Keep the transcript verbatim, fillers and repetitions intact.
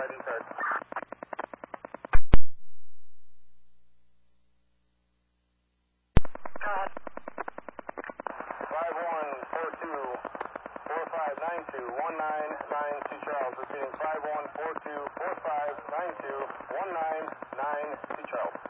I D card. God. five one four two four five nine two one nine nine two Charles. Repeating five one four two four five nine two one nine nine two Charles.